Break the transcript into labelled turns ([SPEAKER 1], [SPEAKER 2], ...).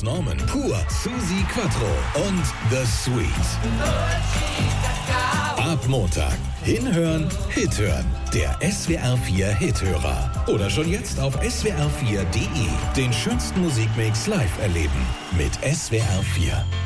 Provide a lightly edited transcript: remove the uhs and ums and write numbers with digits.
[SPEAKER 1] Norman, Pur, Susi Quattro und The Sweet. Ab Montag. Hinhören, Hithören. Der SWR4 Hithörer. Oder schon jetzt auf swr4.de. Den schönsten Musikmix live erleben. Mit SWR4.